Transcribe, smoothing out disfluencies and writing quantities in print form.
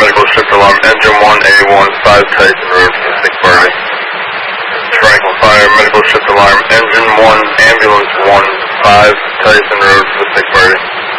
medical shift alarm, engine 1A1, 5 Tyson Road, Mystic Verde. Franklin Fire, medical shift alarm, engine 1, ambulance 1, 5 Tyson Road, Mystic Verde.